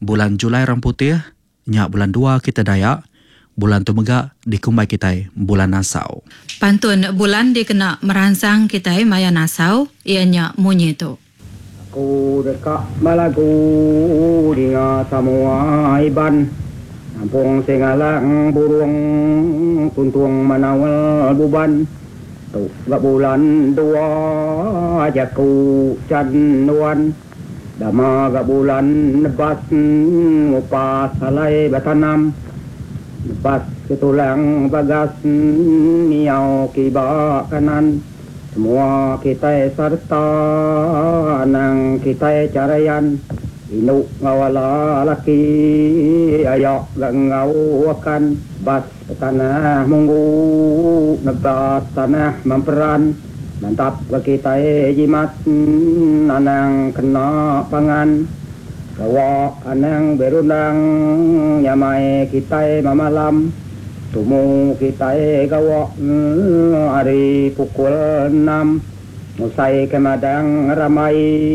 bulan Julai Ramputih, nyak bulan 2 kita Dayak, bulan Tumegak dikumbai kita bulan Nasau. Pantun bulan dikena merangsang kita maya Nasau, ianya munyi tu. Aku dekat malagu dengan semua iban. Nampung singalang burung tuntung manawal buban. Tu gak bulan 2 jaku canuan. Dama gak bulan nebas ngupas salai batanam. Lepas ketulang bagas miau kiba kanan. Semua kita serta nang kita carayan. Inuk ngawala laki ayak ngau akan bas tanah munggu nebas tanah memperan. Mantap kita jimat anang kena pangan. Bawa anang berundang nyamai kita mamalam. Tumu kita gawak hari pukul 6. Musai kemadang ramai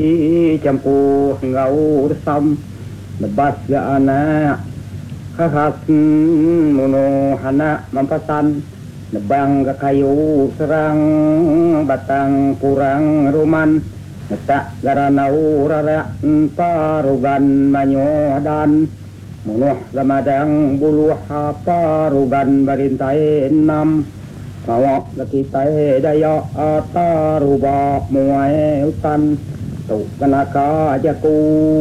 campuh ngau resam. Lebas ga anak khas muno anak mampasan. Nebang ga kayu serang batang kurang ruman. Netak garanau rarak parugan manyodan. Munuh gamadang buluh parugan barintai 6. Mawak lakitai dayak ataruba muai hutan. Tu kenaka jaku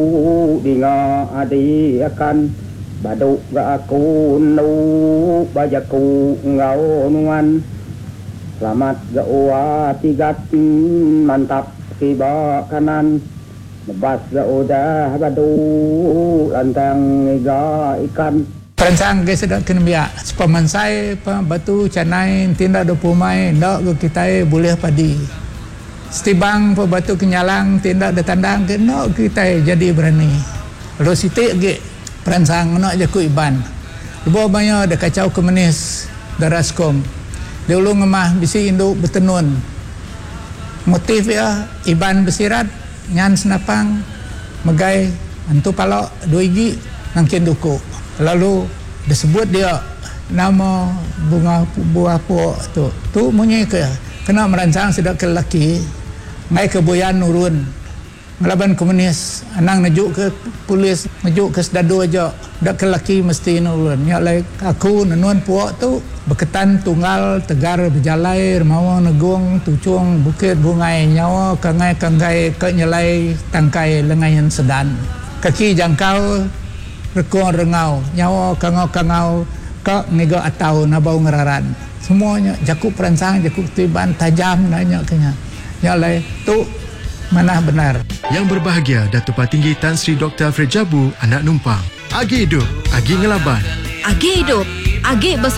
dinga adi akan. Baduk ga aku nu bajaku ngau nuan. Selamat ga uwa tigat mantap kiba kanan. Lebas ga udah badu lantang iga ikan. Perancang ke sedap kena biak sepamansai batu canai tindak 20 mai ndak ke kita boleh padi setibang batu kenyalang tindak de tandang ke ndak kita jadi berani lo sitik ge perancang nak je ku iban lebo banyak de kacau komunis daraskom dia ulung ngemah bisi induk bertenun motif ya iban besirat nyan senapang megai antu palok 2 gigi nangkin duku. Lalu disebut dia nama bunga buah pok tu munyi ke kena merancang sedak ke lelaki ngai ke boyan nurun ngelaban komunis anang najuk ke polis najuk ke sedado aja dak ke lelaki mesti nurun nya lai aku nenun pok tu berketan tunggal tegar berjalai remawang negung tucung bukit bungai nyawa kangai ke nyelai tangkai lengayan sedan kaki jangkau rekong rengau nyawa kangau ke nego atau nabau ngeraran semuanya jakuk perancang jakuk tiban tajam nanya kenya nyalai tu mana benar. Yang berbahagia Datuk Patinggi Tan Sri Dr. Alfred Jabu anak numpang agi hidup agi ngelaban Agi hidup agi